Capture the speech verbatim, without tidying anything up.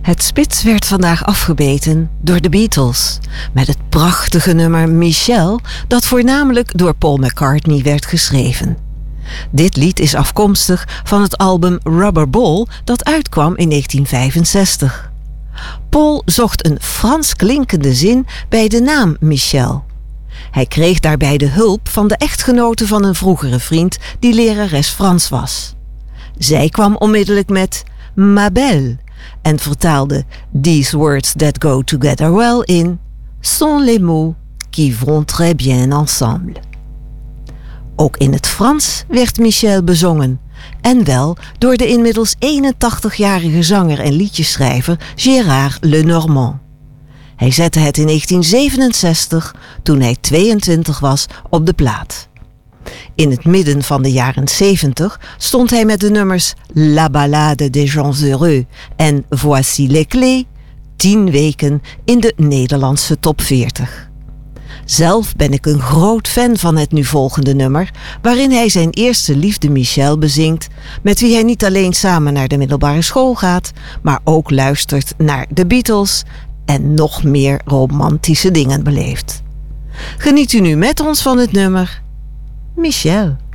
Het spits werd vandaag afgebeten door de Beatles met het prachtige nummer Michelle, dat voornamelijk door Paul McCartney werd geschreven. Dit lied is afkomstig van het album Rubber Ball dat uitkwam in negentien vijfenzestig. Paul zocht een Frans klinkende zin bij de naam Michelle. Hij kreeg daarbij de hulp van de echtgenote van een vroegere vriend die lerares Frans was. Zij kwam onmiddellijk met Ma belle en vertaalde These words that go together well in sont les mots qui vont très bien ensemble. Ook in het Frans werd Michelle bezongen, en wel door de inmiddels eenentachtigjarige zanger en liedjeschrijver Gérard Lenormand. Hij zette het in negentien zevenenzestig, toen hij tweeëntwintig was, op de plaat. In het midden van de jaren zeventig stond hij met de nummers La Ballade des gens heureux en Voici les clés tien weken in de Nederlandse top veertig. Zelf ben ik een groot fan van het nu volgende nummer, waarin hij zijn eerste liefde Michelle bezingt, met wie hij niet alleen samen naar de middelbare school gaat, maar ook luistert naar de Beatles en nog meer romantische dingen beleeft. Geniet u nu met ons van het nummer Michelle.